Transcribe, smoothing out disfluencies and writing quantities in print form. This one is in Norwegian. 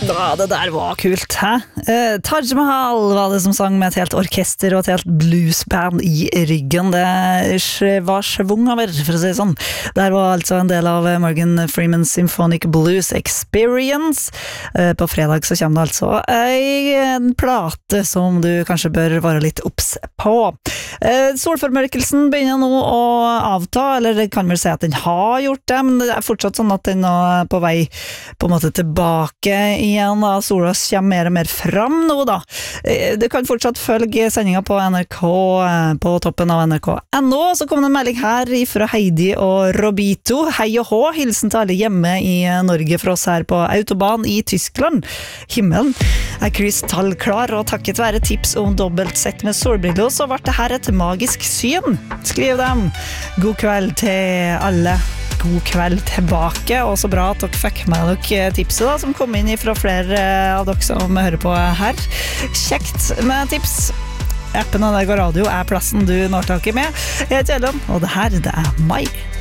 Ja, det der var kult, hæ? Taj Mahal var det som sang med et helt orkester og et helt bluesband i ryggen. Det var svung over, for å si det sånn. Der var altså en del av Morgan Freeman's Symphonic Blues Experience. På fredag så kommer det altså en plate som du kanskje bør være litt obs på. Solformørkelsen begynner nå å avta, eller det kan vel si at den har gjort det, men det er fortsatt sånn at den er på vei på en måte tilbake igjen, da. Sola kommer mer og mer fram nå da. Du kan fortsatt følge sendinga på NRK, på toppen av NRK.no. Så kom det en melding her fra Heidi og Robito. Hei og hå, hilsen til alle hjemme i Norge fra oss her på Autobahn i Tyskland. Himmelen er krystallklar, og takket være tips om dobbelt sett med solbriller, så ble det her et magisk syn. Skriv dem. God kveld til alle. God kveld tilbake, og så bra at dere fikk med dere tipset da, som kom inn fra flere av dere som hører på her. Kjekt med tips. Appen av Deg og Radio er plassen du når taket med. Jeg heter Ellen, og det her det er meg.